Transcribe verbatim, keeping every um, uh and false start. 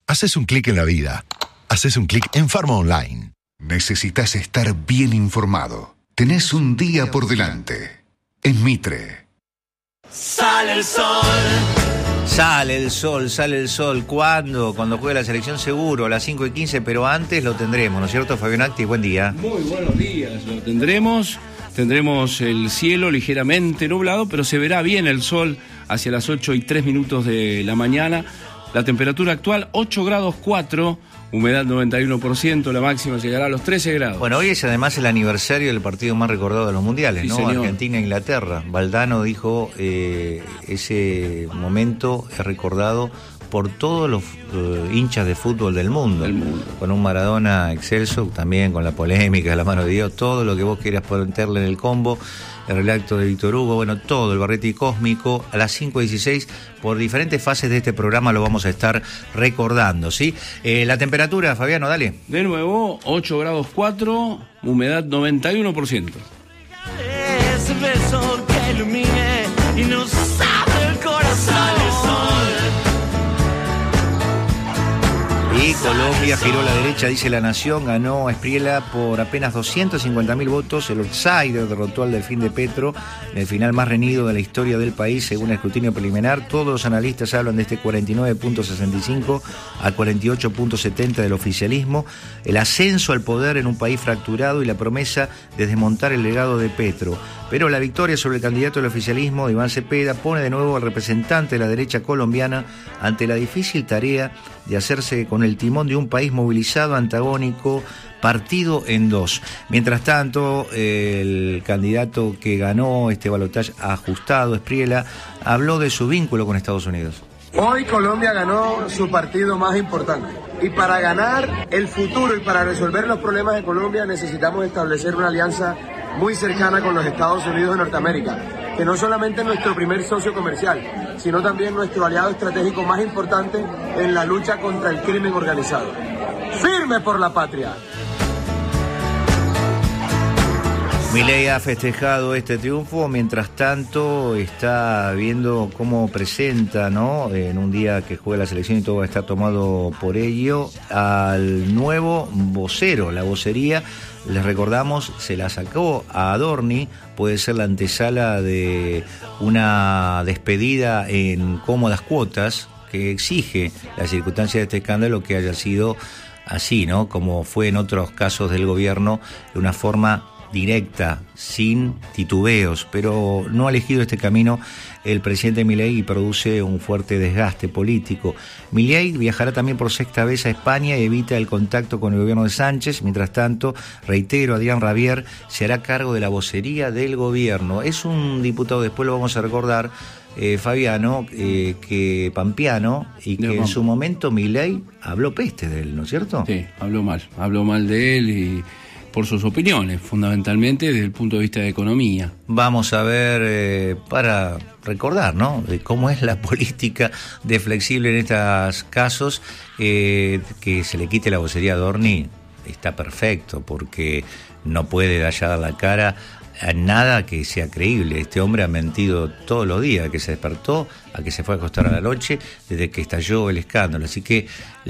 Haces un clic en la vida. Haces un clic en Farma Online. Necesitas estar bien informado. Tenés un día por delante. En Mitre. Sale el sol. Sale el sol, sale el sol. ¿Cuándo? Cuando juegue la selección seguro, a las cinco y quince, pero antes lo tendremos, ¿no es cierto, Fabián Acti? Buen día. Muy buenos días, lo tendremos. Tendremos el cielo ligeramente nublado, pero se verá bien el sol hacia las ocho y tres minutos de la mañana. La temperatura actual, ocho grados cuatro, humedad noventa y uno por ciento, la máxima llegará a los trece grados. Bueno, hoy es además el aniversario del partido más recordado de los mundiales, Sí, ¿no? señor. Argentina-Inglaterra. Valdano dijo, eh, ese momento es recordado por todos los uh, hinchas de fútbol del mundo. Del mundo. Con un Maradona excelso, también con la polémica, la mano de Dios, todo lo que vos quieras ponerle en el combo, el relato de Víctor Hugo, bueno, todo, el Barretti Cósmico, a las cinco y dieciséis, por diferentes fases de este programa lo vamos a estar recordando, ¿sí? Eh, la temperatura, Fabiano, dale. De nuevo, ocho grados cuatro, humedad noventa y uno por ciento. Ese beso que ilumine y nos abre el corazón. Sale el sol. Y Colombia giró a la derecha, dice La Nación, ganó a Espriella por apenas doscientos cincuenta mil votos. El outsider derrotó al Delfín de Petro en el final más reñido de la historia del país, según el escrutinio preliminar. Todos los analistas hablan de este cuarenta y nueve punto sesenta y cinco a cuarenta y ocho punto setenta del oficialismo. El ascenso al poder en un país fracturado y la promesa de desmontar el legado de Petro. Pero la victoria sobre el candidato del oficialismo, Iván Cepeda, pone de nuevo al representante de la derecha colombiana ante la difícil tarea de hacerse con el timón de un país movilizado, antagónico, partido en dos. Mientras tanto, el candidato que ganó este balotaje ajustado, Espriella, habló de su vínculo con Estados Unidos. Hoy Colombia ganó su partido más importante y para ganar el futuro y para resolver los problemas de Colombia necesitamos establecer una alianza muy cercana con los Estados Unidos de Norteamérica, que no solamente es nuestro primer socio comercial, sino también nuestro aliado estratégico más importante en la lucha contra el crimen organizado. ¡Firme por la patria! Milei ha festejado este triunfo, mientras tanto está viendo cómo presenta, ¿no?, en un día que juega la selección y todo va a estar tomado por ello, al nuevo vocero. La vocería, les recordamos, se la sacó a Adorni, puede ser la antesala de una despedida en cómodas cuotas que exige la circunstancia de este escándalo que haya sido así, ¿no?, como fue en otros casos del gobierno, de una forma directa, sin titubeos, pero no ha elegido este camino el presidente Milei y produce un fuerte desgaste político. Milei viajará también por sexta vez a España y evita el contacto con el gobierno de Sánchez. Mientras tanto, reitero, Adrián Rabier se hará cargo de la vocería del gobierno. Es un diputado, después lo vamos a recordar, eh, Fabiano, eh, que pampeano, y que en su momento Milei habló peste de él, ¿no es cierto? Sí, habló mal, habló mal de él y por sus opiniones, fundamentalmente desde el punto de vista de economía. Vamos a ver, eh, para recordar, ¿no?, de cómo es la política de Flexible en estos casos, eh, que se le quite la vocería a Adorni está perfecto, porque no puede allá dar la cara a nada que sea creíble. Este hombre ha mentido todos los días, que se despertó, a que se fue a acostar a la noche, desde que estalló el escándalo, así que